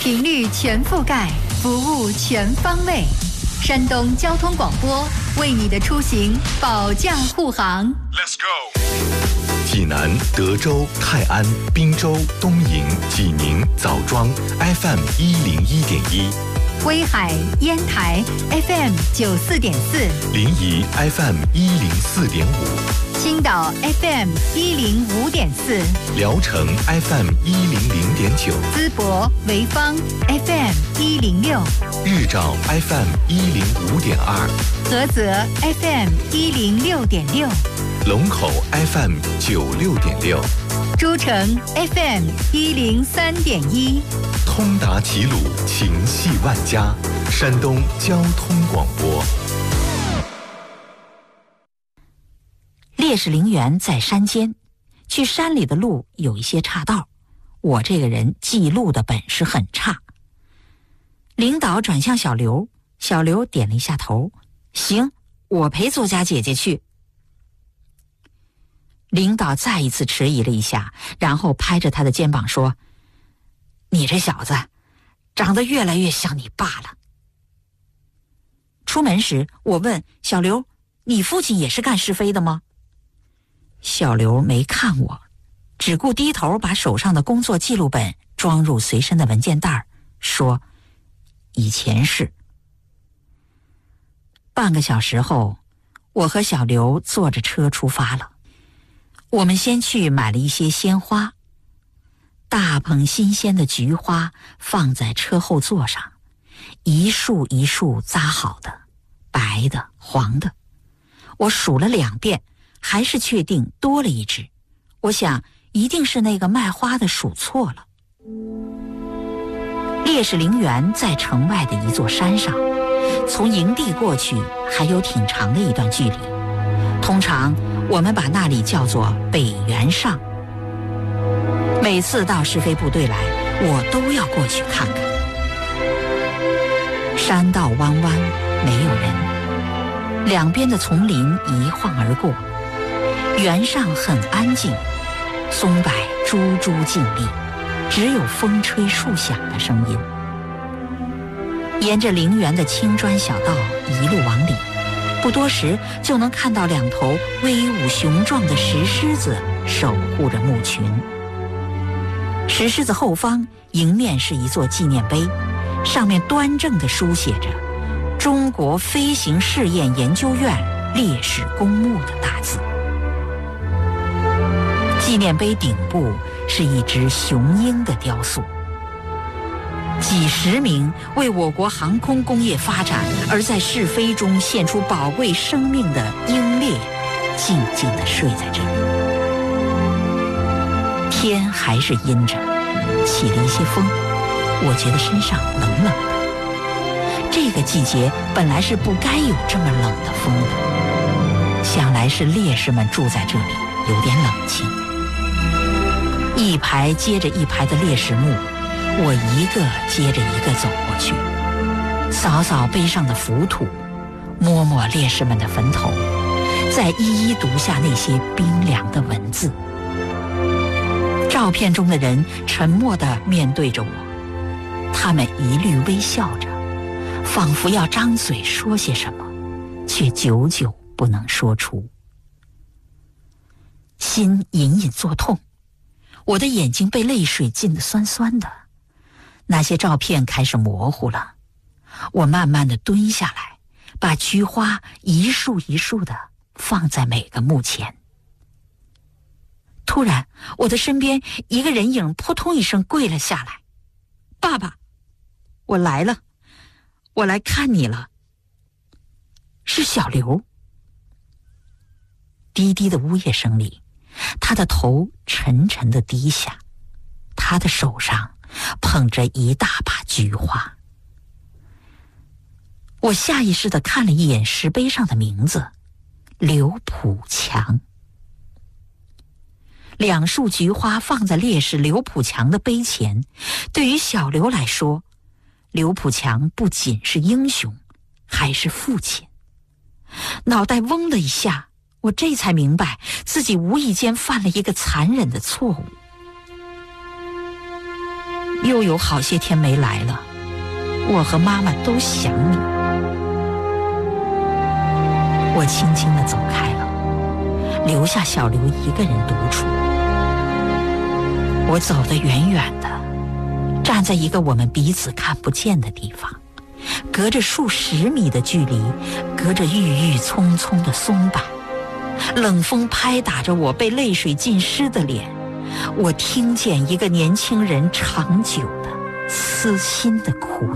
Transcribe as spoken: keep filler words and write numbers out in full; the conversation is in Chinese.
频率全覆盖，服务全方位。山东交通广播为你的出行保驾护航。 Let's go！ 济南、德州、泰安、滨州、东营、济宁、枣庄 F M 一零一点一， 威海、烟台 F M 九四点四， 临沂 F M 一零四点五， 青岛 F M 一零五点四， 聊城 F M 一零零点九， 淄博、潍坊 F M 一零六， 日照 F M 一零五点二， 菏泽 F M 一零六点六， 龙口 F M 九六点六， 诸城 F M 一零三点一， 通达齐鲁，情系万家，山东交通广播。 烈士陵园在山间，去山里的路有一些岔道，我这个人记路的本事很差。领导转向小刘，小刘点了一下头，行，我陪作家姐姐去。领导再一次迟疑了一下，然后拍着他的肩膀说，你这小子长得越来越像你爸了。出门时我问小刘，你父亲也是干是非的吗？小刘没看我，只顾低头把手上的工作记录本装入随身的文件袋，说以前是。半个小时后，我和小刘坐着车出发了。我们先去买了一些鲜花，大捧新鲜的菊花放在车后座上，一束一束扎好的，白的、黄的。我数了两遍，还是确定多了一只。我想一定是那个卖花的数错了。烈士陵园在城外的一座山上，从营地过去还有挺长的一段距离，通常我们把那里叫做北原上。每次到试飞部队来，我都要过去看看。山道弯弯，没有人，两边的丛林一晃而过，原上很安静，松柏株株静立，只有风吹树响的声音。沿着陵园的青砖小道一路往里，不多时就能看到两头威武雄壮的石狮子守护着墓群。石狮子后方迎面是一座纪念碑，上面端正地书写着中国飞行试验研究院烈士公墓的大字。纪念碑顶部是一只雄鹰的雕塑，几十名为我国航空工业发展而在试飞中献出宝贵生命的鹰烈静静地睡在这里。天还是阴着，起了一些风，我觉得身上冷冷的。这个季节本来是不该有这么冷的风的，想来是烈士们住在这里有点冷清。一排接着一排的烈士墓，我一个接着一个走过去，扫扫碑上的浮土，摸摸烈士们的坟头，再一一读下那些冰凉的文字。照片中的人沉默地面对着我，他们一律微笑着，仿佛要张嘴说些什么，却久久不能说出。心隐隐作痛，我的眼睛被泪水浸得酸酸的。那些照片开始模糊了，我慢慢地蹲下来，把菊花一束一束地放在每个墓前。突然，我的身边一个人影扑通一声跪了下来，爸爸，我来了，我来看你了。是小刘。低低的呜咽声里，他的头沉沉地低下，他的手上捧着一大把菊花。我下意识地看了一眼石碑上的名字，刘普强。两束菊花放在烈士刘普强的碑前，对于小刘来说，刘普强不仅是英雄，还是父亲。脑袋嗡的一下，我这才明白自己无意间犯了一个残忍的错误。 又有好些天没来了，我和妈妈都想你。我轻轻地走开了，留下小刘一个人独处。我走得远远的，站在一个我们彼此看不见的地方，隔着数十米的距离，隔着郁郁葱葱的松柏，冷风拍打着我被泪水浸湿的脸，我听见一个年轻人长久的撕心的哭